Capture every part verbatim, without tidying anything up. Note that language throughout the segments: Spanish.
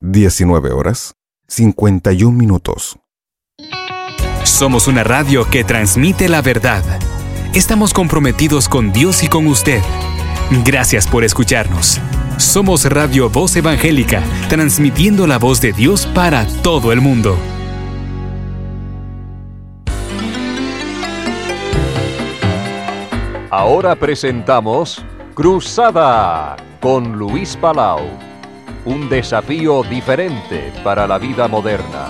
diecinueve horas, cincuenta y un minutos. Somos una radio que transmite la verdad. Estamos comprometidos con Dios y con usted. Gracias por escucharnos. Somos Radio Voz Evangélica, transmitiendo la voz de Dios para todo el mundo. Ahora presentamos Cruzada con Luis Palau. Un desafío diferente para la vida moderna.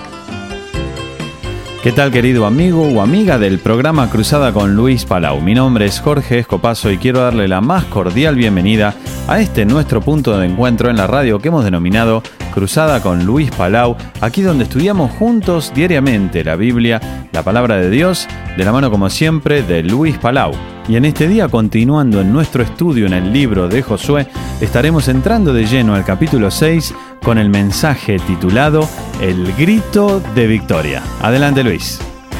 ¿Qué tal, querido amigo o amiga del programa Cruzada con Luis Palau? Mi nombre es Jorge Escopazo y quiero darle la más cordial bienvenida a este nuestro punto de encuentro en la radio que hemos denominado Cruzada con Luis Palau, aquí donde estudiamos juntos diariamente la Biblia, la palabra de Dios, de la mano como siempre de Luis Palau. Y en este día, continuando en nuestro estudio en el libro de Josué, estaremos entrando de lleno al capítulo seis con el mensaje titulado El grito de victoria. Adelante, Luis.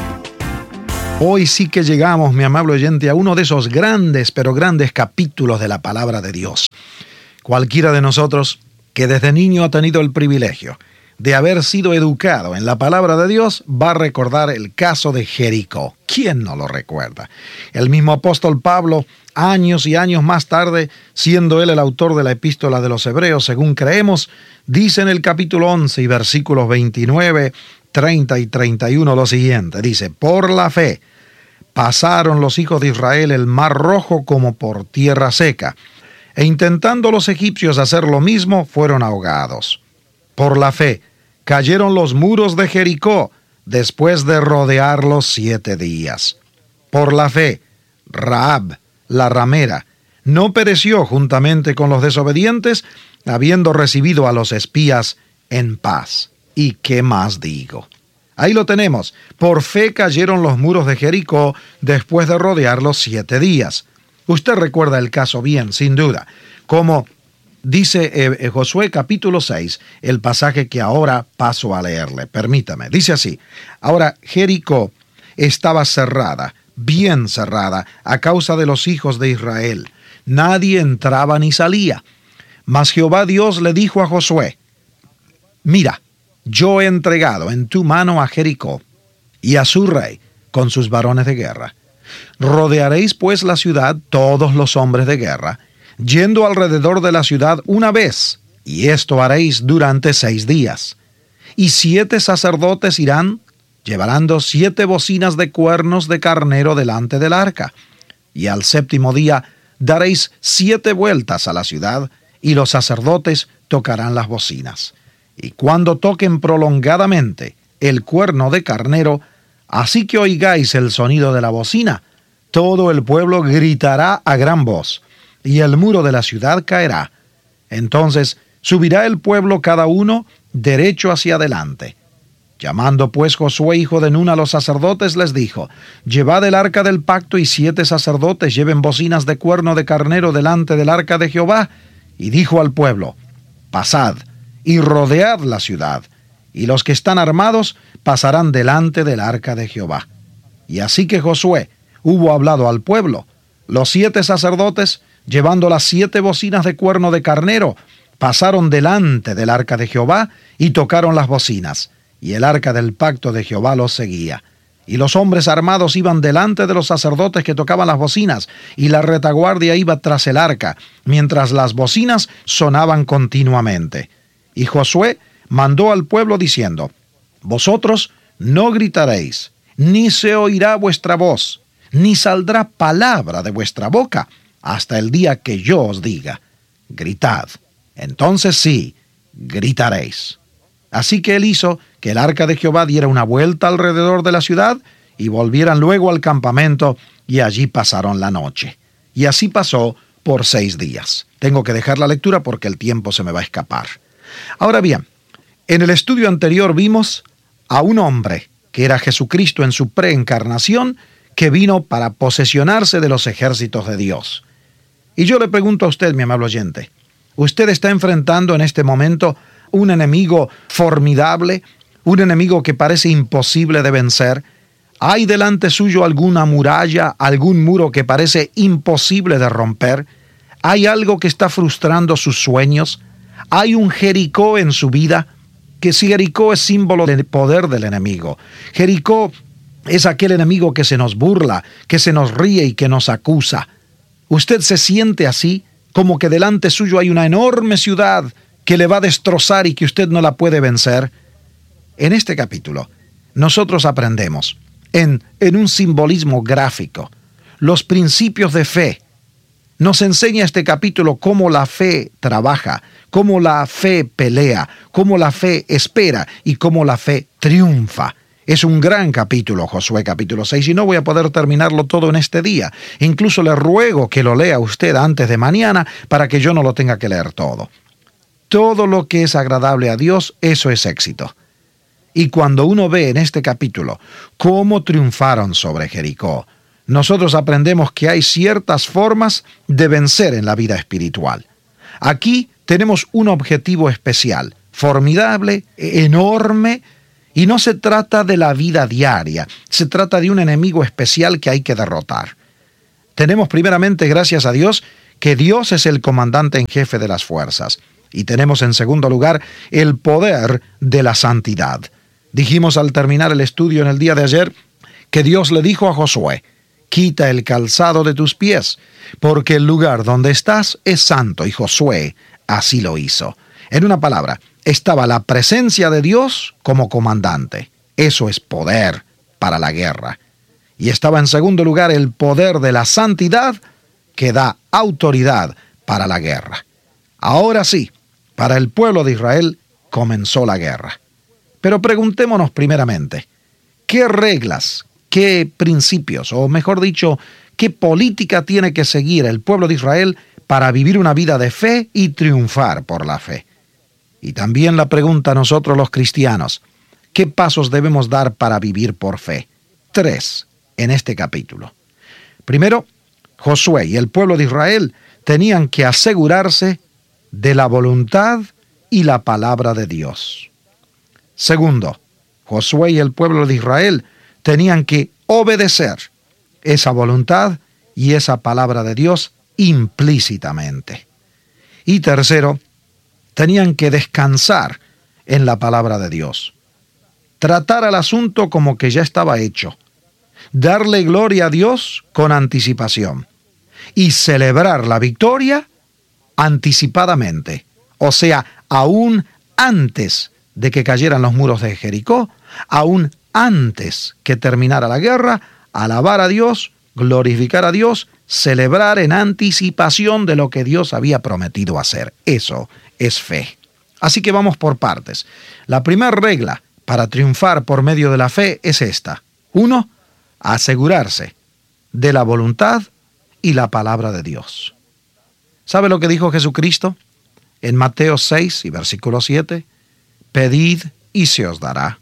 Hoy sí que llegamos, mi amable oyente, a uno de esos grandes, pero grandes capítulos de la palabra de Dios. Cualquiera de nosotros que desde niño ha tenido el privilegio de haber sido educado en la palabra de Dios, va a recordar el caso de Jericó. ¿Quién no lo recuerda? El mismo apóstol Pablo, años y años más tarde, siendo él el autor de la epístola de los Hebreos, según creemos, dice en el capítulo once y versículos veintinueve, treinta y treinta y uno lo siguiente. Dice, por la fe pasaron los hijos de Israel el mar rojo como por tierra seca, e intentando los egipcios hacer lo mismo, fueron ahogados. Por la fe cayeron los muros de Jericó después de rodearlos siete días. Por la fe, Rahab, la ramera, no pereció juntamente con los desobedientes, habiendo recibido a los espías en paz. ¿Y qué más digo? Ahí lo tenemos. Por fe cayeron los muros de Jericó después de rodearlos siete días. Usted recuerda el caso bien, sin duda, como dice eh, Josué capítulo seis, el pasaje que ahora paso a leerle. Permítame, dice así: ahora Jericó estaba cerrada, bien cerrada, a causa de los hijos de Israel. Nadie entraba ni salía. Mas Jehová Dios le dijo a Josué: mira, yo he entregado en tu mano a Jericó y a su rey con sus varones de guerra. Rodearéis pues la ciudad todos los hombres de guerra, yendo alrededor de la ciudad una vez, y esto haréis durante seis días. Y siete sacerdotes irán, llevando siete bocinas de cuernos de carnero delante del arca. Y al séptimo día daréis siete vueltas a la ciudad, y los sacerdotes tocarán las bocinas. Y cuando toquen prolongadamente el cuerno de carnero, así que oigáis el sonido de la bocina, todo el pueblo gritará a gran voz, y el muro de la ciudad caerá. Entonces subirá el pueblo cada uno derecho hacia adelante. Llamando pues Josué hijo de Nun a los sacerdotes, les dijo: llevad el arca del pacto, y siete sacerdotes lleven bocinas de cuerno de carnero delante del arca de Jehová. Y dijo al pueblo: pasad y rodead la ciudad, y los que están armados pasarán delante del arca de Jehová. Y así que Josué hubo hablado al pueblo, los siete sacerdotes, llevando las siete bocinas de cuerno de carnero, pasaron delante del arca de Jehová y tocaron las bocinas, y el arca del pacto de Jehová los seguía. Y los hombres armados iban delante de los sacerdotes que tocaban las bocinas, y la retaguardia iba tras el arca, mientras las bocinas sonaban continuamente. Y Josué mandó al pueblo diciendo: vosotros no gritaréis, ni se oirá vuestra voz, ni saldrá palabra de vuestra boca, hasta el día que yo os diga: gritad. Entonces sí, gritaréis. Así que él hizo que el arca de Jehová diera una vuelta alrededor de la ciudad, y volvieran luego al campamento, y allí pasaron la noche. Y así pasó por seis días. Tengo que dejar la lectura porque el tiempo se me va a escapar. Ahora bien, en el estudio anterior vimos a un hombre que era Jesucristo en su preencarnación, que vino para posesionarse de los ejércitos de Dios. Y yo le pregunto a usted, mi amable oyente, ¿usted está enfrentando en este momento un enemigo formidable, un enemigo que parece imposible de vencer? ¿Hay delante suyo alguna muralla, algún muro que parece imposible de romper? ¿Hay algo que está frustrando sus sueños? ¿Hay un Jericó en su vida? que si Jericó es símbolo del poder del enemigo. Jericó es aquel enemigo que se nos burla, que se nos ríe y que nos acusa. ¿Usted se siente así, como que delante suyo hay una enorme ciudad que le va a destrozar y que usted no la puede vencer? En este capítulo, nosotros aprendemos, en, en un simbolismo gráfico, los principios de fe. Nos enseña este capítulo cómo la fe trabaja, cómo la fe pelea, cómo la fe espera y cómo la fe triunfa. Es un gran capítulo, Josué capítulo seis, y no voy a poder terminarlo todo en este día. Incluso le ruego que lo lea usted antes de mañana para que yo no lo tenga que leer todo. Todo lo que es agradable a Dios, eso es éxito. Y cuando uno ve en este capítulo cómo triunfaron sobre Jericó, nosotros aprendemos que hay ciertas formas de vencer en la vida espiritual. Aquí tenemos un objetivo especial, formidable, enorme, y no se trata de la vida diaria, se trata de un enemigo especial que hay que derrotar. Tenemos primeramente, gracias a Dios, que Dios es el comandante en jefe de las fuerzas. Y tenemos en segundo lugar el poder de la santidad. Dijimos al terminar el estudio en el día de ayer que Dios le dijo a Josué: quita el calzado de tus pies, porque el lugar donde estás es santo. Y Josué así lo hizo. En una palabra, estaba la presencia de Dios como comandante. Eso es poder para la guerra. Y estaba en segundo lugar el poder de la santidad que da autoridad para la guerra. Ahora sí, para el pueblo de Israel comenzó la guerra. Pero preguntémonos primeramente, ¿qué reglas, qué principios, o mejor dicho, qué política tiene que seguir el pueblo de Israel para vivir una vida de fe y triunfar por la fe? Y también la pregunta a nosotros los cristianos, ¿qué pasos debemos dar para vivir por fe? Tres en este capítulo. Primero, Josué y el pueblo de Israel tenían que asegurarse de la voluntad y la palabra de Dios. Segundo, Josué y el pueblo de Israel tenían que obedecer esa voluntad y esa palabra de Dios implícitamente. Y tercero, tenían que descansar en la palabra de Dios. Tratar al asunto como que ya estaba hecho. Darle gloria a Dios con anticipación. Y celebrar la victoria anticipadamente. O sea, aún antes de que cayeran los muros de Jericó, aún antes que terminara la guerra, alabar a Dios, glorificar a Dios, celebrar en anticipación de lo que Dios había prometido hacer. Eso es fe. Así que vamos por partes. La primera regla para triunfar por medio de la fe es esta. Uno, asegurarse de la voluntad y la palabra de Dios. ¿Sabe lo que dijo Jesucristo? En Mateo seis y versículo siete, pedid y se os dará.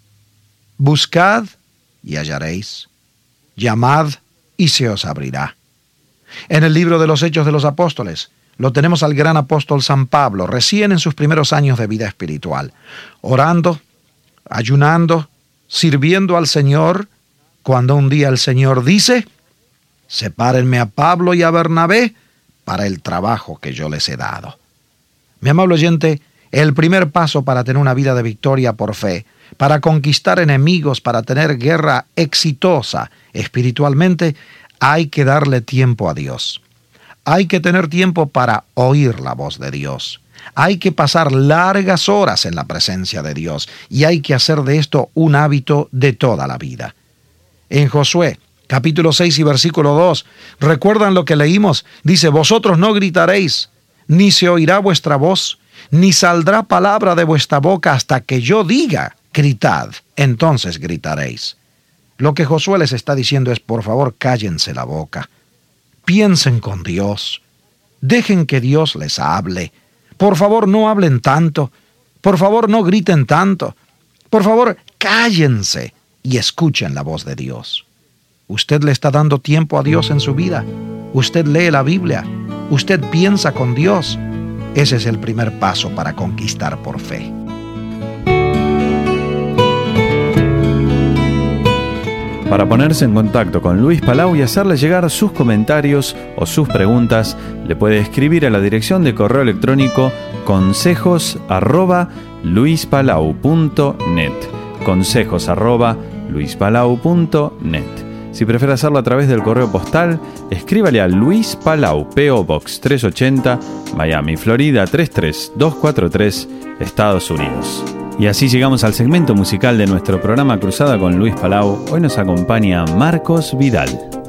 Buscad y hallaréis. Llamad y se os abrirá. En el libro de los Hechos de los Apóstoles, lo tenemos al gran apóstol San Pablo, recién en sus primeros años de vida espiritual, orando, ayunando, sirviendo al Señor, cuando un día el Señor dice: sepárenme a Pablo y a Bernabé para el trabajo que yo les he dado. Mi amable oyente, el primer paso para tener una vida de victoria por fe, para conquistar enemigos, para tener guerra exitosa espiritualmente, hay que darle tiempo a Dios. Hay que tener tiempo para oír la voz de Dios. Hay que pasar largas horas en la presencia de Dios y hay que hacer de esto un hábito de toda la vida. En Josué, capítulo seis y versículo dos, ¿recuerdan lo que leímos? Dice: vosotros no gritaréis, ni se oirá vuestra voz, ni saldrá palabra de vuestra boca hasta que yo diga, gritad, entonces gritaréis. Lo que Josué les está diciendo es: por favor, cállense la boca. Piensen con Dios. Dejen que Dios les hable. Por favor, no hablen tanto. Por favor, no griten tanto. Por favor, cállense y escuchen la voz de Dios. ¿Usted le está dando tiempo a Dios en su vida? ¿Usted lee la Biblia? ¿Usted piensa con Dios? Ese es el primer paso para conquistar por fe. Para ponerse en contacto con Luis Palau y hacerle llegar sus comentarios o sus preguntas, le puede escribir a la dirección de correo electrónico consejos arroba luis palau punto net. Consejos arroba luis palau punto net. Si prefiere hacerlo a través del correo postal, escríbale a Luis Palau, P O Box trescientos ochenta, Miami, Florida tres tres dos cuatro tres, Estados Unidos. Y así llegamos al segmento musical de nuestro programa Cruzada con Luis Palau. Hoy nos acompaña Marcos Vidal.